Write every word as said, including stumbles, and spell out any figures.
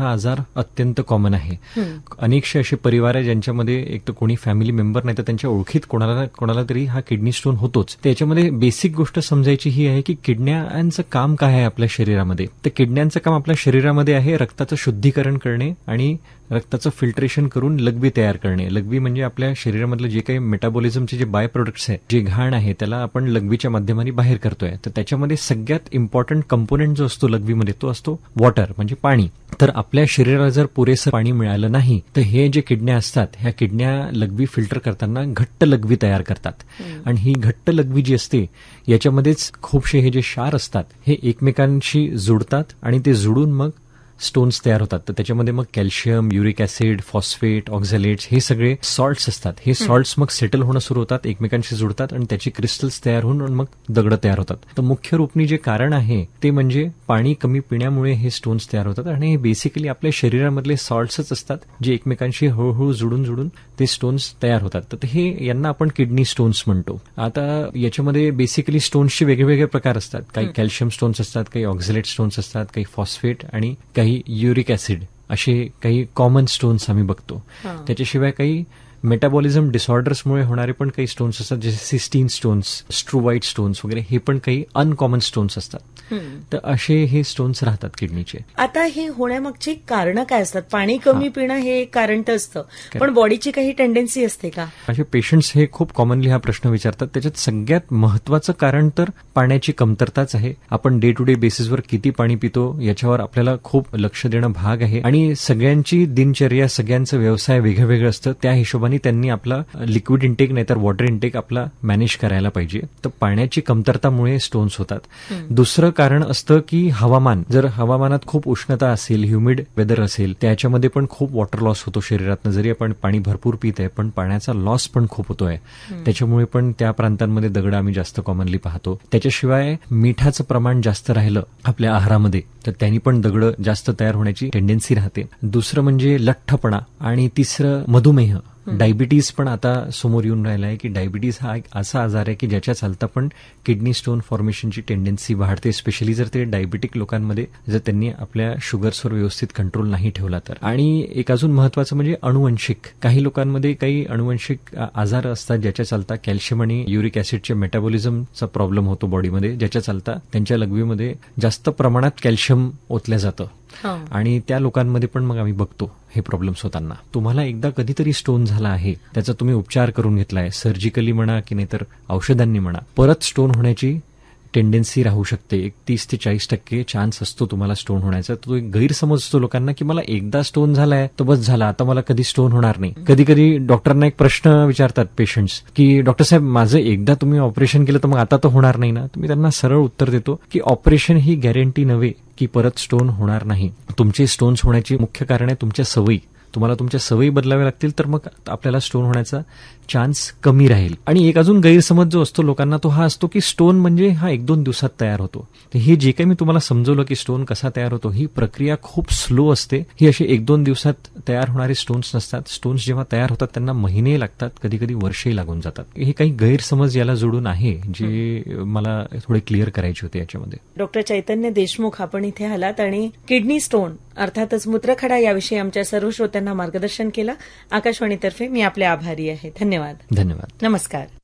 हा आजार अत्यंत कॉमन आहे. अनेकशे असे परिवार आहे ज्यांच्यामध्ये एक तर कोणी फॅमिली मेंबर नाही तर त्यांच्या ओळखीत कोणाला कोणाला तरी हा किडनी स्टोन होतोच. त्याच्यामध्ये बेसिक गोष्ट समजायची ही आहे की किडण्यांचं काम काय आहे आपल्या शरीरामध्ये. तर किडण्यांचं काम आपल्या शरीरामध्ये आहे रक्ताचं शुद्धीकरण करणे आणि रक्ताचं फिल्ट्रेशन करून लघवी तयार करणे. लघवी म्हणजे आपल्या शरीरामधलं जे काही मेटाबॉलिझमचे जे बाय प्रोडक्ट्स आहेत, जे घाण आहे, त्याला आपण लघवीच्या माध्यमाने बाहेर करतोय. तर त्याच्यामध्ये सगळ्यात इम्पॉर्टंट कंपोनेंट जो असतो लघवीमध्ये तो असतो वॉटर म्हणजे पाणी. तर आपल्या शरीराला जर पुरेसं पाणी मिळालं नाही तर हे जे किडण्या असतात ह्या किडण्या लघवी फिल्टर करताना घट्ट लघवी तयार करतात. आणि ही घट्ट लघवी जी असते याच्यामध्येच खूपशे हे जे क्षार असतात हे एकमेकांशी जुडतात आणि ते जुडून मग स्टोन्स तयार होतात. तर त्याच्यामध्ये मग कॅल्शियम, युरिक ऍसिड, फॉस्फेट, ऑक्झॅलेट्स हे सगळे सॉल्ट्स असतात. हे सॉल्ट्स मग सेटल होणं सुरू होतात, एकमेकांशी जुडतात आणि त्याची क्रिस्टल्स तयार होऊन मग दगड तयार होतात. तर मुख्य रूपनी जे कारण आहे ते म्हणजे पाणी कमी पिण्यामुळे हे स्टोन्स तयार होतात. आणि हे बेसिकली आपल्या शरीरामधले सॉल्ट्सच असतात जे एकमेकांशी हळूहळू जुडून जुडून ते स्टोन्स तयार होतात. तर हे यांना आपण किडनी स्टोन्स म्हणतो. आता याच्यामध्ये बेसिकली स्टोन्सचे वेगवेगळे प्रकार असतात. काही कॅल्शियम स्टोन्स असतात, काही ऑक्झॅलेट स्टोन्स असतात, काही फॉस्फेट आणि काही युरिक ऍसिड असे काही कॉमन स्टोन्स आम्ही बघतो. त्याच्याशिवाय काही मेटाबॉलिझम डिसऑर्डर्समुळे होणारे पण काही स्टोन्स असतात जसे सिस्टीन स्टोन्स, स्ट्रुवाइट स्टोन्स वगैरे हे पण काही अनकॉमन स्टोन्स असतात. तर असे हे स्टोन्स राहतात किडनीचे. आता हे होण्यामागची कारणं काय असतात? पाणी कमी पिणं हे एक कारण तर असतं, पण बॉडीची काही टेंडन्सी असते का? असे पेशंट्स हे खूप कॉमनली हा प्रश्न विचारतात. त्याच्यात सगळ्यात महत्वाचं कारण तर पाण्याची कमतरताच आहे. आपण डे टू डे बेसिसवर किती पाणी पितो याच्यावर आपल्याला खूप लक्ष देणं भाग आहे. आणि सगळ्यांची दिनचर्या, सगळ्यांचं व्यवसाय वेगळं वेगळं असतं. त्या हिशोबाने त्यांनी आपला लिक्विड इंटेक नाहीतर वॉटर इंटेक आपला मॅनेज करायला पाहिजे. तर पाण्याची कमतरतामुळे स्टोन्स होतात. दुसरं कारण असतं की हवामान. जर हवामानात खूप उष्णता असेल, ह्युमिड वेदर असेल, त्याच्यामध्ये पण खूप वॉटर लॉस होतो शरीरातनं. जरी आपण पाणी भरपूर पित आहे पण पाण्याचा लॉस पण खूप होतोय. त्याच्यामुळे पण त्या प्रांतांमध्ये दगड आम्ही जास्त कॉमनली पाहतो. त्याच्याशिवाय मिठाचं प्रमाण जास्त राहिलं आपल्या आहारामध्ये तर त्यांनी पण दगड जास्त तयार होण्याची टेंडन्सी राहते. दुसरं म्हणजे लठ्ठपणा आणि तिसरं मधुमेह. डायबिटीज पण आता समोर येऊन राहिला आहे की डायबिटीज हा एक असा आजार आहे की ज्याच्या चालता पण किडनी स्टोन फॉर्मेशनची टेंडन्सी वाढते, स्पेशली जर ते डायबिटिक लोकांमध्ये जर त्यांनी आपल्या शुगर्सवर व्यवस्थित कंट्रोल नाही ठेवला तर. आणि एक अजून महत्वाचं म्हणजे अनुवंशिक. काही लोकांमध्ये काही अनुवंशिक आजार असतात ज्याच्या चालता कॅल्शियम आणि युरिक ऍसिडच्या मेटाबॉलिझमचा प्रॉब्लेम होतो बॉडीमध्ये, ज्याच्या चालता त्यांच्या लघवीमध्ये जास्त प्रमाणात कॅल्शियम ओतल्या जातं. आणि त्या लोकांमध्ये पण मग आम्ही बघतो हे प्रॉब्लेम्स होताना. तुम्हाला एकदा कधीतरी स्टोन झाला आहे, त्याचा तुम्ही उपचार करून घेतलाय, सर्जिकली म्हणा की नाहीतर औषधांनी म्हणा, परत स्टोन होण्याची टेंडन्सी राहू शकते. एक तीस ते चाळीस टक्के चान्स असतो तुम्हाला स्टोन होण्याचा. तो एक गैरसमज असतो लोकांना की मला एकदा स्टोन झालाय तर बस झाला, आता मला कधी स्टोन होणार नाही. कधी कधी डॉक्टरांना एक प्रश्न विचारतात पेशंट्स की डॉक्टर साहेब माझं एकदा तुम्ही ऑपरेशन केलं तर मग आता तर होणार नाही ना. तुम्ही त्यांना सरळ उत्तर देतो की ऑपरेशन ही गॅरंटी नव्हे की परत स्टोन होणार नाही. तुमचे स्टोन्स होण्याची मुख्य कारण आहे तुमच्या सवयी. तुम्हाला तुमच्या सवयी बदलाव्या लागतील तर मग आपल्याला स्टोन होण्याचा चान्स कमी राहील. आणि एक अजून गैरसमज जो असतो लोकांना तो हा असतो की स्टोन म्हणजे हा एक दोन दिवसात तयार होतो. हे जे काही मी तुम्हाला समजवलं की स्टोन कसा तयार होतो, ही प्रक्रिया खूप स्लो असते. ही अशी एक दोन दिवसात तयार होणारे स्टोन्स नसतात. स्टोन्स जेव्हा तयार होतात त्यांना महिने लागतात, कधी कधी वर्षही लागून जातात. हे काही गैरसमज याला जोडून आहे जे मला थोडे क्लिअर करायचे होते याच्यामध्ये. डॉक्टर चैतन्य देशमुख आपण इथे आलात आणि किडनी स्टोन अर्थातच मूत्रखडा याविषयी आमच्या सर्व श्रोत्यांना मार्गदर्शन केलं. आकाशवाणीतर्फे मी आपले आभारी आहे. धन्यवाद. धन्यवाद. नमस्कार.